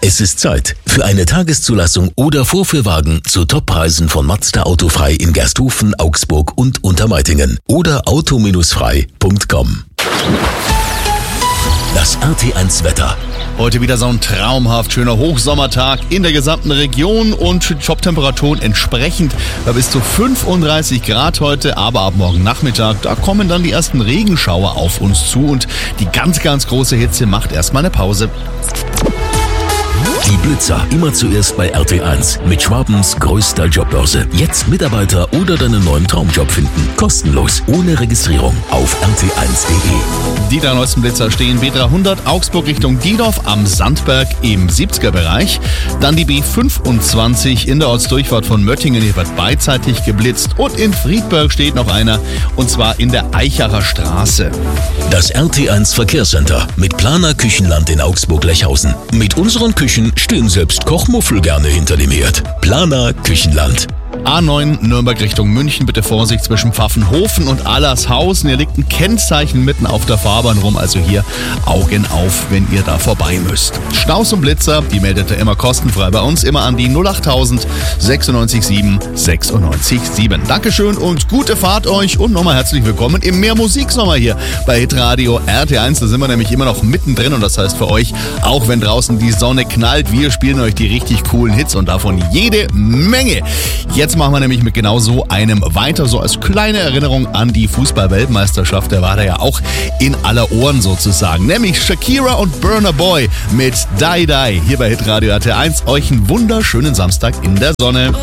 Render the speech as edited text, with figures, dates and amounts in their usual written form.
Es ist Zeit für eine Tageszulassung oder Vorführwagen zu Toppreisen von Mazda Autofrei in Gersthofen, Augsburg und Untermeitingen oder auto-frei.com. Das RT1 Wetter. Heute wieder so ein traumhaft schöner Hochsommertag in der gesamten Region und Toptemperaturen entsprechend bis zu 35 Grad heute, aber ab morgen Nachmittag, da kommen dann die ersten Regenschauer auf uns zu und die ganz, ganz große Hitze macht erstmal eine Pause. Die Blitzer immer zuerst bei RT1 mit Schwabens größter Jobbörse. Jetzt Mitarbeiter oder deinen neuen Traumjob finden. Kostenlos, ohne Registrierung auf rt1.de. Die 3 neuesten Blitzer stehen B300 Augsburg Richtung Diedorf am Sandberg im 70er-Bereich. Dann die B25 in der Ortsdurchfahrt von Möttingen, hier wird beidseitig geblitzt. Und in Friedberg steht noch einer, und zwar in der Eichacher Straße. Das RT1 Verkehrscenter mit Planer Küchenland in Augsburg-Lechhausen. Mit unseren Küchen stehen selbst Kochmuffel gerne hinter dem Herd. Planer Küchenland. A9 Nürnberg Richtung München, bitte Vorsicht zwischen Pfaffenhofen und Allershausen. Hier liegt ein Kennzeichen mitten auf der Fahrbahn rum, also hier Augen auf, wenn ihr da vorbei müsst. Staus und Blitzer, die meldet ihr immer kostenfrei bei uns, immer an die 08000 96 7 96 7. Dankeschön und gute Fahrt euch und nochmal herzlich willkommen im Mehr-Musiksommer hier bei Hitradio RT1. Da sind wir nämlich immer noch mittendrin und das heißt für euch, auch wenn draußen die Sonne knallt, wir spielen euch die richtig coolen Hits und davon jede Menge. Jetzt machen wir nämlich mit genau so einem weiter, so als kleine Erinnerung an die Fußball-Weltmeisterschaft. Der war da ja auch in aller Ohren sozusagen. Nämlich Shakira und Burna Boy mit Die Die hier bei Hitradio RT1. Euch einen wunderschönen Samstag in der Sonne.